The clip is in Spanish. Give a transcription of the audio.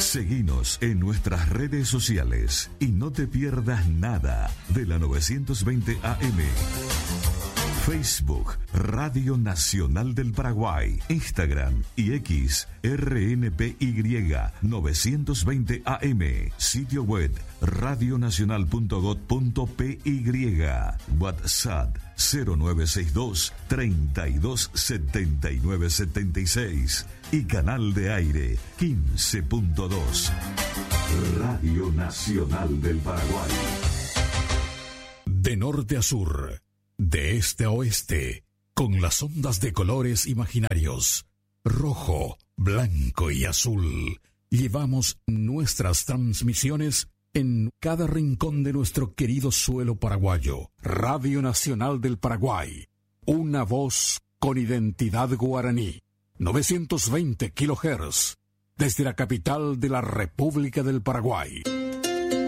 Seguinos en nuestras redes sociales y no te pierdas nada de la 920 AM. Facebook, Radio Nacional del Paraguay. Instagram y X, RNPY 920 AM. Sitio web, radionacional.gov.py. WhatsApp, 0962 32 79 76. Y canal de aire, 15.2. Radio Nacional del Paraguay. De norte a sur, de este a oeste, con las ondas de colores imaginarios, rojo, blanco y azul, llevamos nuestras transmisiones en cada rincón de nuestro querido suelo paraguayo. Radio Nacional del Paraguay, una voz con identidad guaraní. 920 kHz, desde la capital de la República del Paraguay.